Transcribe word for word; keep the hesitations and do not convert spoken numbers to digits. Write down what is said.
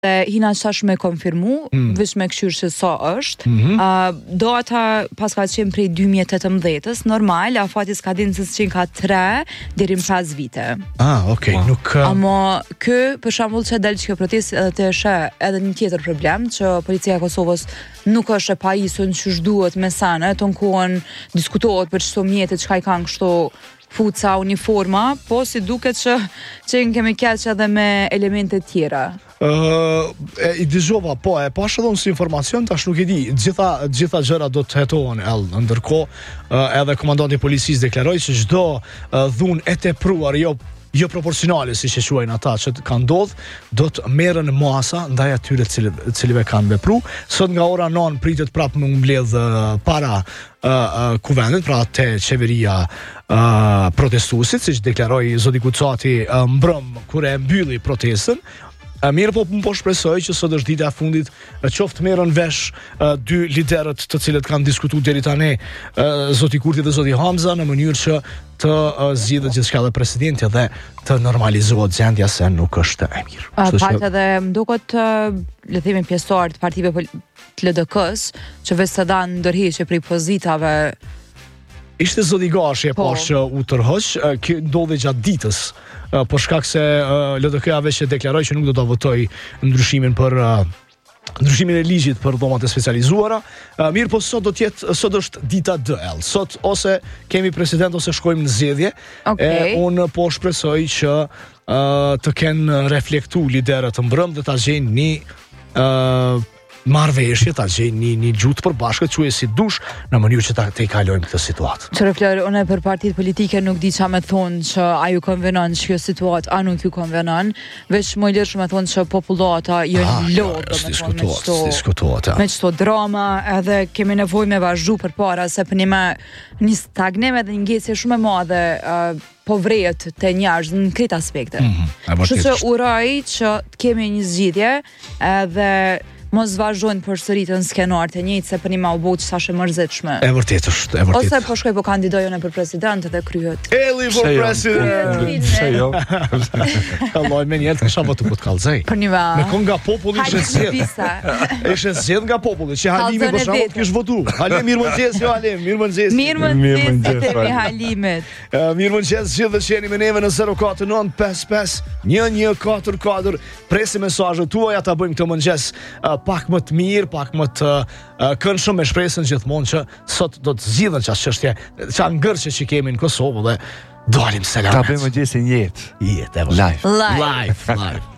hina qash me konfirmu, mm. veç me këshyrë që sa është. Mm -hmm. uh, do ata pas ka qenë prej dy mijë e tetëmbëdhjetës, normal, afati s'ka dinë se s'qenë ka tre deri në pesë vite. Ah, okej, okay, nuk... Uh... Amo, kë, për shembull që del që kjo protestë edhe të shë edhe një tjetër problem, që policia e Kosovës nuk është e pajisur që duhet me sene, të në kohën diskutohet për çdo mjetet çka i kanë kështu fuca, uniforma, po si duket që që në kemi keq edhe me elemente tjera. Uh, e, I dëgjova, po, e pash edhe nësë informacion, tash nuk e di, gjitha, gjitha gjëra do të hetohen, el, ndërko, uh, edhe komandanti policisë deklaroi që çdo uh, dhunë e tepruar, jo jo proporcionale, si që quajnë ata që kanë ndodh, do të merren masa ndaj atyre të cilëve kanë vepru. Sot nga ora nëntë pritet prapë më mbledh uh, para uh, uh, kuvendit, pra te qeveria uh, protestuesit, siç deklaroi zoti Kucati uh, mbrëm kur e mbylli protestën. Uh, mirë po më po shpresoj që sot është dita e fundit, uh, qoftë merren vesh uh, dy liderët të cilët kanë diskutuar deri tani, uh, zoti Kurti dhe zoti Hamza, në mënyrë që të uh, zgjidhet gjithçka dhe presidenti dhe të normalizohet gjendja, se nuk është e mirë. Uh, Part edhe më duket uh, le të themi pjesëtar të partive të L D K-s që vetë të danë ndërheqje prej pozitave. Ishte zoti Gashi e pash që u tërhoq, kjo ndodhi gjatë ditës, për shkak se L D K-ja veç që deklaroi që nuk do ta votojë ndryshimin për ndryshimin e ligjit për dhomat e specializuara. Mirë, po sot do të jetë, sot është dita D L. Sot ose kemi president ose shkojmë në zgjedhje. Okay. E unë po shpresoj që uh, të kenë reflektu liderët të mbrëm dhe ta gjejnë një uh, marrëveshje, ta gjejnë një, një gjutë përbashkët, quaj si dush, në mënyrë që ta të i kalojmë këtë situatë. Qërë Fleur, unë për partitë politike nuk di qa me thonë që a ju konvenon që kjo situatë, a nuk ju konvenon, veç më i lirë me thonë që popullata jënë lodë, me thonë me qëto, me qëto drama, edhe kemi nevoj me vazhdu për para, se për një me një stagnim edhe një ngjecje shumë e madhe, uh, po vrejet të njerëz në këtë aspekte. Mm-hmm. Kështu që uroj që të kemi një zgjidhje edhe mos vazhdojnë përsëritën skenuar të njëjtë, se për një ma u botë sa shë mërzitshme. E vërtet është, e vërtet. Ose po shkoj po kandidojone për president dhe kryet. Eli for president! Pse jo? Kalloj me njerë të kësha vëtu po të kalzej. Për një va... Me kon nga populli ishe zjedh. Ishe zjedh nga populli, që Halimi për shama të kish votu. Halim, mirë mëngjes, jo Halim, mirë mëngjes. Mirë mëngjes, e temi Halimit. Mirë mëngjes, gjithë dhe që jeni me neve në zero katër nëntë pesë pesë një një katër katër. Presi mesazhet tuaja, ta bëjmë këtë mëngjes pak më të mirë, pak më të uh, këndshëm, me shpresën gjithmonë që sot do të zgjidhen çfarë çështje, çfarë ngërçe që kemi në Kosovë dhe dalim selamet. Ta bëjmë mëngjesin jetë. Jetë, live. Live. Live, live.